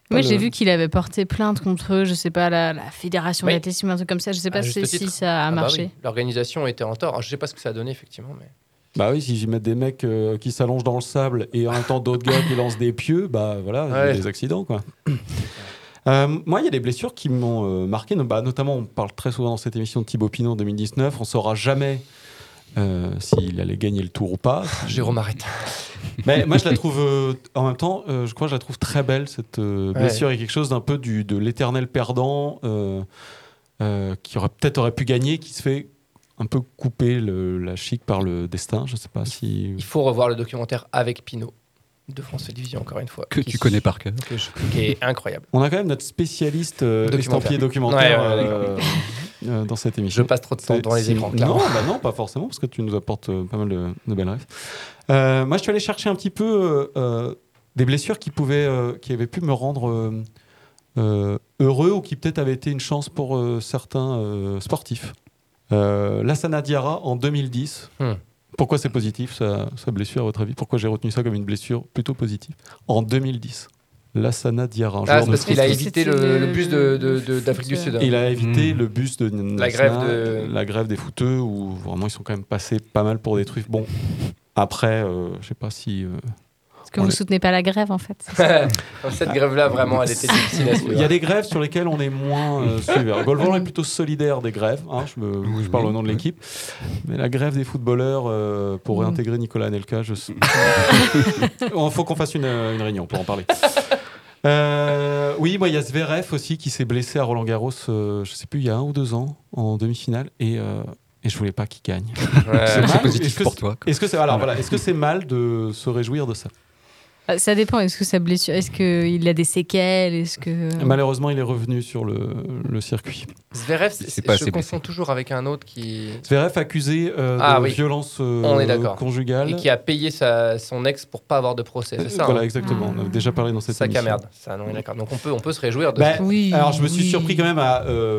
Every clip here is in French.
Moi, j'ai vu qu'il avait porté plainte contre, je sais pas, la fédération d'athlétisme, un truc comme ça. Je sais pas si ça a marché. Bah oui. L'organisation était en tort. Alors, je sais pas ce que ça a donné, effectivement. Mais... Bah oui, si j'y mets des mecs qui s'allongent dans le sable et en même temps d'autres gars qui lancent des pieux, bah voilà, il y a des accidents, quoi. Moi, il y a des blessures qui m'ont marqué. Notamment, on parle très souvent dans cette émission de Thibaut Pinot en 2019. On saura jamais s'il allait gagner le Tour ou pas. Jérôme, arrête. Mais moi, je la trouve, en même temps, je crois que je la trouve très belle, cette blessure. Il y a quelque chose d'un peu de l'éternel perdant qui aurait pu gagner, qui se fait un peu couper la chic par le destin. Je sais pas si... Il faut revoir le documentaire avec Pinot de France Télévisions, encore une fois. Que tu connais par cœur. Qui est incroyable. On a quand même notre spécialiste estampillé documentaire dans cette émission. Je passe trop de temps devant les écrans, clairement. Non, pas forcément, parce que tu nous apportes pas mal de belles rêves. Moi, je suis allé chercher un petit peu des blessures qui avaient pu me rendre heureux ou qui peut-être avaient été une chance pour certains sportifs. Lassana Diarra en 2010. Pourquoi c'est positif sa blessure à votre avis? Pourquoi j'ai retenu ça comme une blessure plutôt positive? En 2010, Lassana Diarra. C'est parce qu'il a évité le bus d'Afrique du Sud. Il a évité le bus de la grève des footeux où vraiment ils sont quand même passés pas mal pour des trucs. Bon, après, je sais pas si... Parce que vous ne soutenez pas la grève, en fait. Cette grève-là, vraiment, elle était difficile à suivre. Il y a des grèves sur lesquelles on est moins suiveur. Golvoland est plutôt solidaire des grèves. Je parle au nom de l'équipe. Mais la grève des footballeurs pour réintégrer Nicolas Anelka, il faut qu'on fasse une réunion pour en parler. Oui, moi, il y a Zverev aussi qui s'est blessé à Roland-Garros, je ne sais plus, il y a 1 ou 2 ans, en demi-finale. Et je voulais pas qu'il gagne. C'est positif pour toi. Est-ce que c'est mal de se réjouir de ça? Ça dépend. Est-ce que sa blessure, est-ce qu'il a des séquelles? Malheureusement, il est revenu sur le circuit. Zverev, je confonds toujours avec un autre qui... Zverev accusé de violence conjugale. Et qui a payé son ex pour pas avoir de procès, c'est ça? Voilà, exactement. On a déjà parlé dans cette émission. Sac à merde. Ça, non, d'accord. Donc on peut se réjouir de ça. Oui, alors je me suis surpris quand même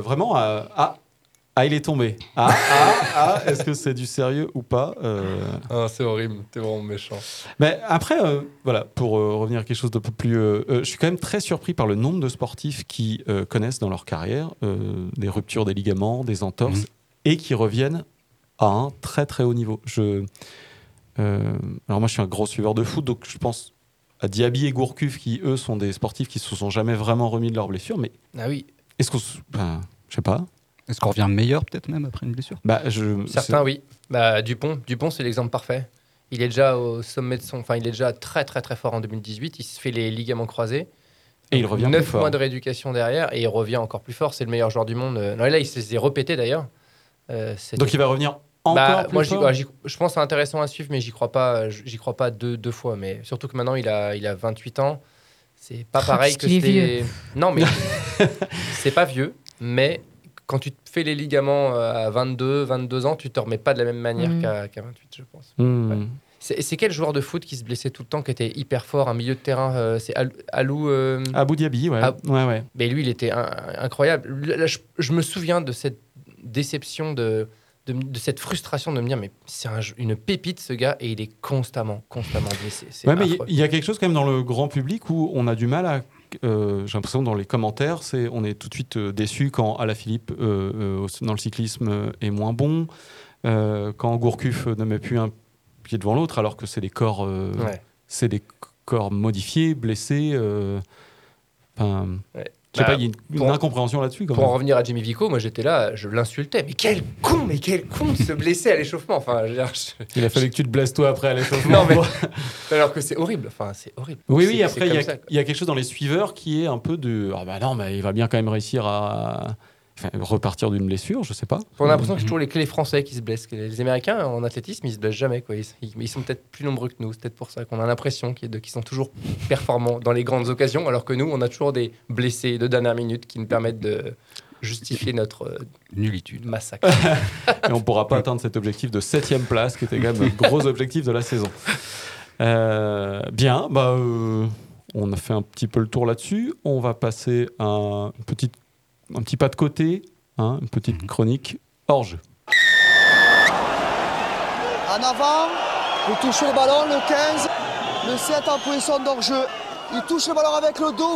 il est tombé. Est-ce que c'est du sérieux ou pas? C'est horrible, t'es vraiment méchant. Mais après, pour revenir à quelque chose d'un peu plus... je suis quand même très surpris par le nombre de sportifs qui connaissent dans leur carrière des ruptures des ligaments, des entorses, et qui reviennent à un très très haut niveau. Alors moi, je suis un gros suiveur de foot, donc je pense à Diaby et Gourcuff, qui eux sont des sportifs qui se sont jamais vraiment remis de leurs blessures. Mais est-ce qu'on... je sais pas. Est-ce qu'on revient meilleur peut-être même après une blessure? Certains, oui. Dupont, c'est l'exemple parfait. Il est déjà au sommet de son... Enfin, il est déjà très, très, très fort en 2018. Il se fait les ligaments croisés. Et il revient 9 mois de rééducation derrière et il revient encore plus fort. C'est le meilleur joueur du monde. Là, il s'est repété d'ailleurs. Donc il va revenir encore plus fort. Je pense que c'est intéressant à suivre, mais j'y crois pas deux fois. Mais surtout que maintenant, il a 28 ans. C'est pas pareil que c'était... Non, mais c'est pas vieux, mais... Quand tu te fais les ligaments à 22 ans, tu te remets pas de la même manière qu'à 28, je pense. Ouais. C'est quel joueur de foot qui se blessait tout le temps, qui était hyper fort, un milieu de terrain? C'est Abou Diaby, ouais. Ouais. Mais lui, il était incroyable. Là, je me souviens de cette déception, de cette frustration de me dire, mais c'est une pépite ce gars, et il est constamment blessé. Mais il y a quelque chose quand même dans le grand public où on a du mal à... j'ai l'impression que dans les commentaires, on est tout de suite déçu quand Alaphilippe dans le cyclisme est moins bon, quand Gourcuff ne met plus un pied devant l'autre, alors que c'est des corps modifiés, blessés. Je sais pas, il y a une incompréhension là-dessus. Pour en revenir à Jimmy Vico, moi j'étais là, je l'insultais. Mais quel con de se blesser à l'échauffement. Enfin, il a fallu que tu te blesses toi après à l'échauffement. Non, mais alors que c'est horrible. Enfin, c'est horrible. Oui, après il y a quelque chose dans les suiveurs qui est un peu de non, mais il va bien quand même réussir à repartir d'une blessure, je sais pas. On a l'impression que c'est toujours les Français qui se blessent. Les Américains en athlétisme, ils se blessent jamais, quoi. Ils sont peut-être plus nombreux que nous. C'est peut-être pour ça qu'on a l'impression qu'ils sont toujours performants dans les grandes occasions, alors que nous, on a toujours des blessés de dernière minute qui nous permettent de justifier notre nullitude, massacre. Et on pourra pas atteindre cet objectif de 7e place, qui était quand même le gros objectif de la saison. Bien, on a fait un petit peu le tour là-dessus. On va passer à un petit pas de côté, une petite chronique hors jeu. En avant, il touche le ballon, le 15, le 7 en position d'hors jeu. Il touche le ballon avec le dos.